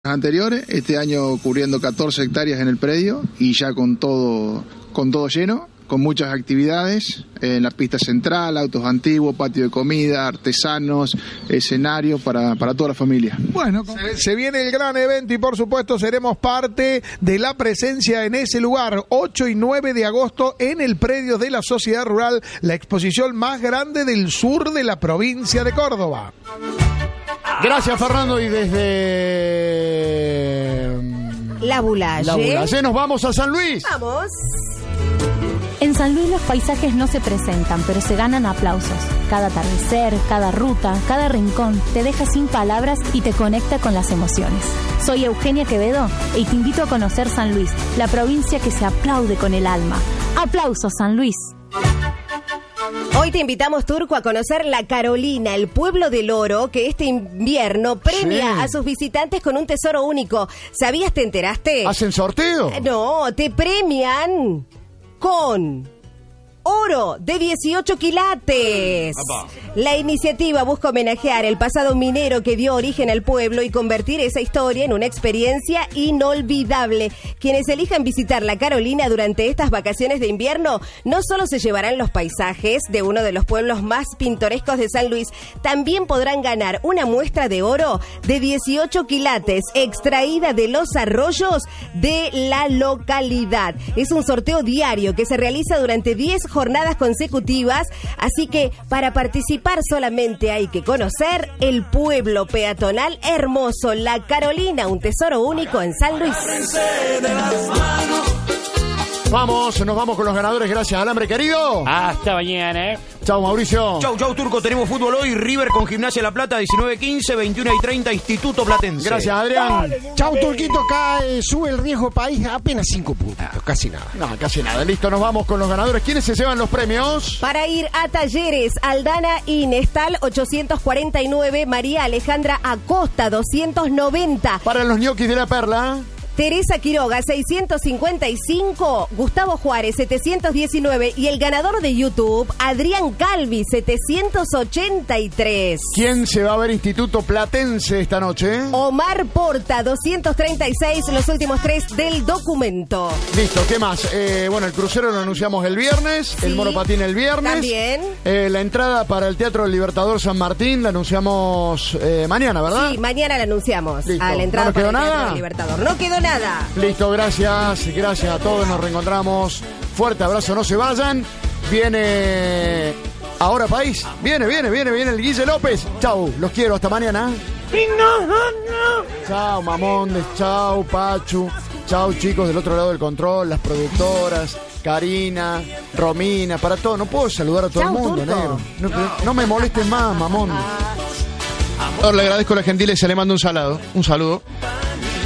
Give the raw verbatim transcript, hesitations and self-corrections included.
anteriores, este año cubriendo catorce hectáreas en el predio y ya con todo, con todo lleno, con muchas actividades en la pista central, autos antiguos, patio de comida, artesanos, escenarios para, para toda la familia. Bueno, se, se viene el gran evento y por supuesto seremos parte de la presencia en ese lugar, ocho y nueve de agosto en el predio de la Sociedad Rural, la exposición más grande del sur de la provincia de Córdoba. Gracias, Fernando, y desde La Bulaye, La Bulaye nos vamos a San Luis. Vamos. En San Luis los paisajes no se presentan, pero se ganan aplausos. Cada atardecer, cada ruta, cada rincón te deja sin palabras y te conecta con las emociones. Soy Eugenia Quevedo y te invito a conocer San Luis, la provincia que se aplaude con el alma. ¡Aplausos, San Luis! Hoy te invitamos, Turco, a conocer La Carolina, el pueblo del oro, que este invierno premia Sí. a sus visitantes con un tesoro único. ¿Sabías, te enteraste? ¿Hacen sorteo? No, te premian con oro de dieciocho quilates. La iniciativa busca homenajear el pasado minero que dio origen al pueblo y convertir esa historia en una experiencia inolvidable. Quienes elijan visitar La Carolina durante estas vacaciones de invierno no solo se llevarán los paisajes de uno de los pueblos más pintorescos de San Luis, también podrán ganar una muestra de oro de dieciocho quilates extraída de los arroyos de la localidad. Es un sorteo diario que se realiza durante diez jornadas consecutivas, así que para participar solamente hay que conocer el pueblo peatonal hermoso, La Carolina, un tesoro único en San Luis. Vamos, nos vamos con los ganadores, gracias, Alambre querido. Hasta mañana, ¿eh? Chao, Mauricio. Chau, chau, Turco. Tenemos fútbol hoy. River con Gimnasia La Plata, diecinueve quince, veintiuno y treinta, Instituto Platense. Gracias, Adrián. Chau, Turquito, cae, sube el riesgo país apenas cinco puntos, casi nada. No, casi nada. Listo, nos vamos con los ganadores. ¿Quiénes se llevan los premios? Para ir a Talleres, Aldana Inestal, ochocientos cuarenta y nueve, María Alejandra Acosta, doscientos noventa. Para los ñoquis de la Perla. Teresa Quiroga, seiscientos cincuenta y cinco, Gustavo Juárez, setecientos diecinueve y el ganador de YouTube, Adrián Calvi, setecientos ochenta y tres. ¿Quién se va a ver Instituto Platense esta noche? Omar Porta, doscientos treinta y seis, los últimos tres del documento. Listo, ¿qué más? Eh, bueno, el crucero lo anunciamos el viernes, Sí, el monopatín el viernes. también. Eh, la entrada para el Teatro del Libertador San Martín la anunciamos eh, mañana, ¿verdad? Sí, mañana la anunciamos. Listo. A la entrada ¿No nos quedó para el Teatro nada? del Libertador. No quedó nada. Listo, gracias, gracias a todos, nos reencontramos. Fuerte abrazo, no se vayan. Viene Ahora País, viene, viene, viene, viene el Guille López. Chau, los quiero, hasta mañana. Chau, Mamondes, chau, Pachu. Chau, chicos del otro lado del control, las productoras, Karina, Romina, para todo. No puedo saludar a todo Chau, el mundo, Turco. negro. No, no me molestes más, Mamón. Ahora le agradezco la gentileza, le mando un salado, un saludo.